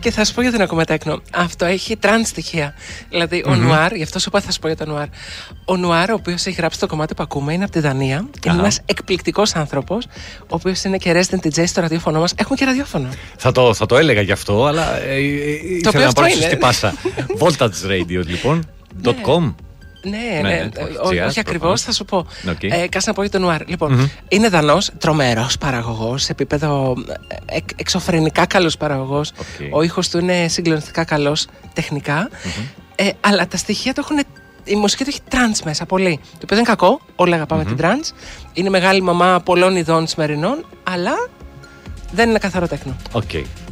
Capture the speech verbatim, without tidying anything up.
και θα σου πω γιατί δεν ακούμε τέκνο. Αυτό έχει τραν στοιχεία. Δηλαδή, mm-hmm. ο Νουάρ, γι' αυτό σου είπα θα σου πω για τον Νουάρ. Ο Νουάρ, ο οποίος έχει γράψει το κομμάτι που ακούμε, είναι από τη Δανία. Είναι uh-huh. ένας εκπληκτικός άνθρωπος, ο οποίος είναι και resident ντι τζέι στο ραδιόφωνο μας. Έχουμε και ραδιόφωνο. Θα το, θα το έλεγα γι' αυτό, αλλά ε, ε, ήθελα να πάρω σωστή πάσα. Voltage Radio, λοιπόν. .com. Ναι, ναι, ναι, όχι, όχι ακριβώς, θα σου πω. Okay. Ε, Κάτσε να πω για τον Νουάρ. Λοιπόν, mm-hmm. είναι Δανός, τρομερός παραγωγός, σε επίπεδο ε, εξωφρενικά καλός παραγωγός. Okay. Ο ήχος του είναι συγκλονιστικά καλός τεχνικά. Mm-hmm. Ε, αλλά τα στοιχεία του έχουν. Η μουσική του έχει τρανς μέσα, πολύ. Το οποίο δεν είναι κακό, όλα αγαπάμε mm-hmm. την τρανς. Είναι μεγάλη μαμά πολλών ειδών σημερινών, αλλά δεν είναι καθαρό τέκνο. Okay.